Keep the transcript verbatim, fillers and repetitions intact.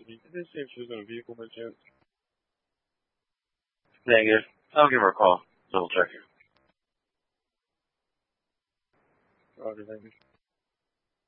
Did you say if she was in a vehicle by chance? Negative. I'll give her a call. Double check. Roger, thank you.